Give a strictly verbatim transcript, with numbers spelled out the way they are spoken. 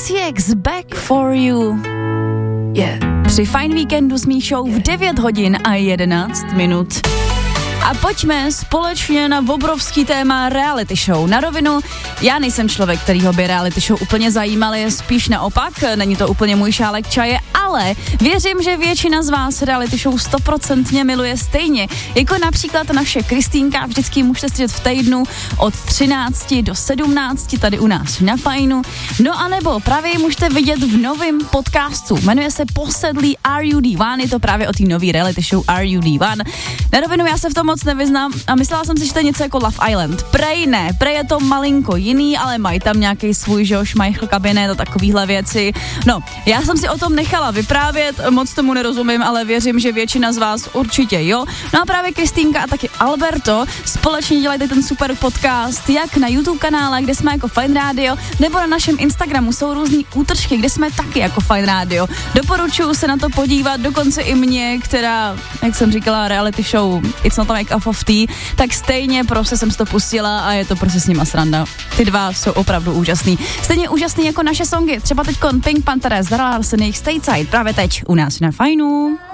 T X Back for You. Yeah. Při Fajn víkendu s Míšou v devět hodin a jedenáct minut. A pojďme společně na obrovský téma reality show. Na rovinu, já nejsem člověk, kterýho by reality show úplně zajímaly, spíš naopak, není to úplně můj šálek čaje, ale věřím, že většina z vás reality show stoprocentně miluje stejně, jako například naše Kristýnka, vždycky můžete střídat v týdnu od třinácti do sedmnácti tady u nás na Fajnu, no anebo právě můžete vidět v novém podcastu, jmenuje se Posedlý R U D one, je to právě o té nový reality show R U D one. Na rovinu, já se v tom moc nevyznám a myslela jsem si, že to je něco jako Love Island. Prej ne, prej je to malinko jiný, ale mají tam nějaký svůj, že jo, šmajchl kabinet a takovýhle věci. No, já jsem si o tom nechala vyprávět, moc tomu nerozumím, ale věřím, že většina z vás určitě jo. No a právě Kristýnka a taky Alberto společně dělají ten super podcast, jak na YouTube kanále, kde jsme jako Fajn Radio, nebo na našem Instagramu jsou různý útržky, kde jsme taky jako Fajn Radio. Doporučuji se na to podívat, dokonce i mě, která, jak jsem říkala, reality show It's Not a Make Up of Tea, tak stejně prostě jsem si to pustila a je to prostě s nima sranda. Ty dva jsou opravdu úžasný. Stejně úžasný jako naše songy, třeba teďkon Pink Panther, Zara Larsen, Stateside, právě teď u nás na Fajnu.